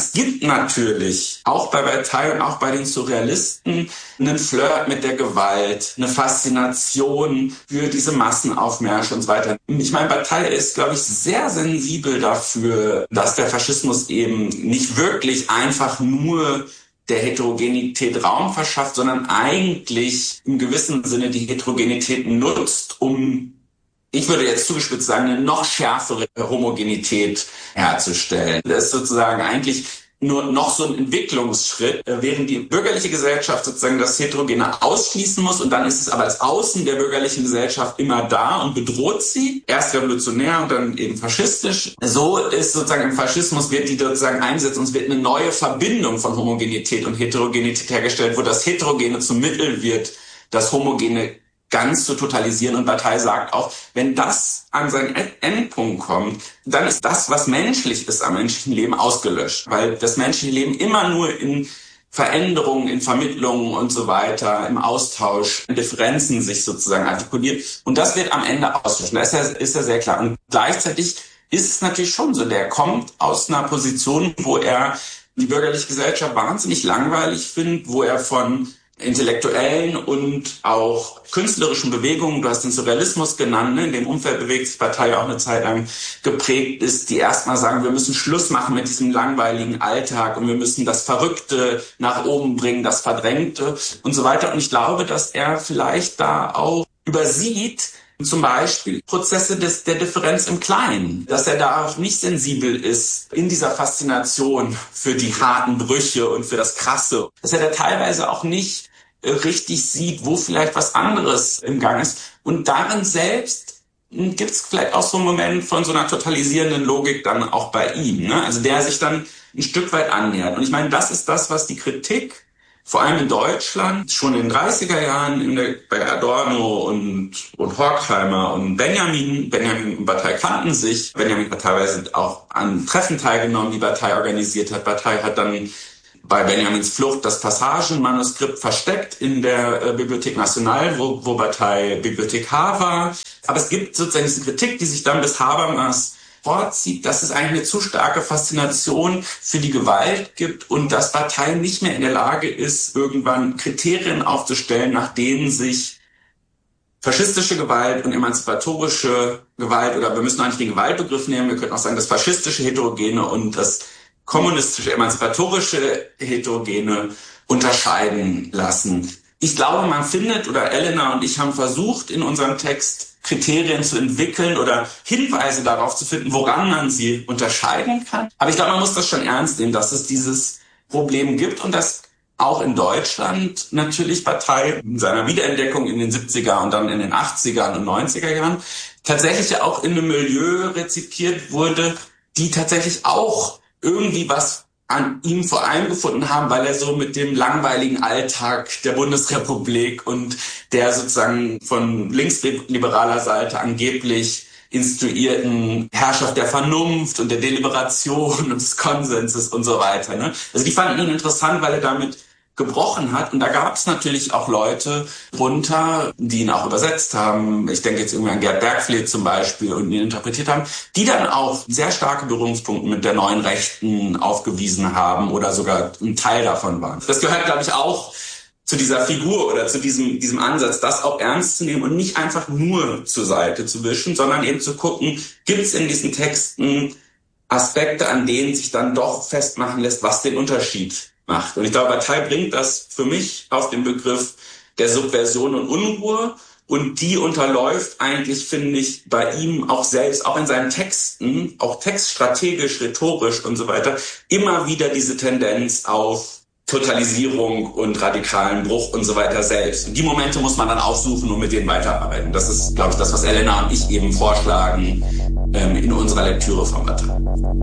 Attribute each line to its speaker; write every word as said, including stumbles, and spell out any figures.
Speaker 1: es gibt natürlich auch bei Bataille und auch bei den Surrealisten einen Flirt mit der Gewalt, eine Faszination für diese Massenaufmärsche und so weiter. Ich meine, Bataille ist, glaube ich, sehr sensibel dafür, dass der Faschismus eben nicht wirklich einfach nur der Heterogenität Raum verschafft, sondern eigentlich im gewissen Sinne die Heterogenität nutzt, um, ich würde jetzt zugespitzt sagen, eine noch schärfere Homogenität herzustellen. Das ist sozusagen eigentlich nur noch so ein Entwicklungsschritt, während die bürgerliche Gesellschaft sozusagen das Heterogene ausschließen muss und dann ist es aber als Außen der bürgerlichen Gesellschaft immer da und bedroht sie. Erst revolutionär und dann eben faschistisch. So ist sozusagen im Faschismus wird die sozusagen eingesetzt und es wird eine neue Verbindung von Homogenität und Heterogenität hergestellt, wo das Heterogene zum Mittel wird, das Homogene ganz zu totalisieren. Und Bataille sagt auch, wenn das an seinen Endpunkt kommt, dann ist das, was menschlich ist am menschlichen Leben, ausgelöscht. Weil das menschliche Leben immer nur in Veränderungen, in Vermittlungen und so weiter, im Austausch, in Differenzen sich sozusagen artikuliert. Und das wird am Ende ausgelöscht. Da ist ja, ist ja sehr klar. Und gleichzeitig ist es natürlich schon so, der kommt aus einer Position, wo er die bürgerliche Gesellschaft wahnsinnig langweilig findet, wo er von intellektuellen und auch künstlerischen Bewegungen, du hast den Surrealismus genannt, ne, in dem Umfeld bewegt sich Bataille auch eine Zeit lang geprägt ist, die erstmal sagen, wir müssen Schluss machen mit diesem langweiligen Alltag und wir müssen das Verrückte nach oben bringen, das Verdrängte und so weiter. Und ich glaube, dass er vielleicht da auch übersieht, zum Beispiel Prozesse des, der Differenz im Kleinen, dass er da auch nicht sensibel ist in dieser Faszination für die harten Brüche und für das Krasse, dass er da teilweise auch nicht richtig sieht, wo vielleicht was anderes im Gang ist. Und darin selbst gibt es vielleicht auch so einen Moment von so einer totalisierenden Logik dann auch bei ihm, ne? Also der sich dann ein Stück weit annähert. Und ich meine, das ist das, was die Kritik vor allem in Deutschland schon in den dreißiger Jahren in der, bei Adorno und, und Horkheimer und Benjamin, Benjamin und Bataille kannten sich. Benjamin hat teilweise auch an Treffen teilgenommen, die Bataille organisiert hat. Bataille hat dann bei Benjamins Flucht das Passagenmanuskript versteckt in der äh, Bibliothèque Nationale, wo, wo Bataille Bibliothekar war. Aber es gibt sozusagen diese Kritik, die sich dann bis Habermas vorzieht, dass es eigentlich eine zu starke Faszination für die Gewalt gibt und dass Bataille nicht mehr in der Lage ist, irgendwann Kriterien aufzustellen, nach denen sich faschistische Gewalt und emanzipatorische Gewalt, oder wir müssen eigentlich den Gewaltbegriff nehmen, wir könnten auch sagen, das faschistische Heterogene und das kommunistische, emanzipatorische Heterogene unterscheiden lassen. Ich glaube, man findet, oder Elena und ich haben versucht, in unserem Text Kriterien zu entwickeln oder Hinweise darauf zu finden, woran man sie unterscheiden kann. Aber ich glaube, man muss das schon ernst nehmen, dass es dieses Problem gibt und dass auch in Deutschland natürlich Bataille in seiner Wiederentdeckung in den siebziger und dann in den achtziger und neunziger Jahren tatsächlich ja auch in einem Milieu rezipiert wurde, die tatsächlich auch irgendwie was an ihm vor allem gefunden haben, weil er so mit dem langweiligen Alltag der Bundesrepublik und der sozusagen von linksliberaler Seite angeblich instituierten Herrschaft der Vernunft und der Deliberation und des Konsenses und so weiter, ne? Also die fanden ihn interessant, weil er damit gebrochen hat. Und da gab es natürlich auch Leute drunter, die ihn auch übersetzt haben. Ich denke jetzt irgendwie an Gerd Bergfleth zum Beispiel und ihn interpretiert haben, die dann auch sehr starke Berührungspunkte mit der neuen Rechten aufgewiesen haben oder sogar ein Teil davon waren. Das gehört, glaube ich, auch zu dieser Figur oder zu diesem, diesem Ansatz, das auch ernst zu nehmen und nicht einfach nur zur Seite zu wischen, sondern eben zu gucken, gibt es in diesen Texten Aspekte, an denen sich dann doch festmachen lässt, was den Unterschied macht. Und ich glaube, Bataille bringt das für mich auf den Begriff der Subversion und Unruhe. Und die unterläuft eigentlich, finde ich, bei ihm auch selbst, auch in seinen Texten, auch textstrategisch, rhetorisch und so weiter, immer wieder diese Tendenz auf Totalisierung und radikalen Bruch und so weiter selbst. Und die Momente muss man dann aussuchen und mit denen weiterarbeiten. Das ist, glaube ich, das, was Elena und ich eben vorschlagen ähm, in unserer Lektüre von Bataille.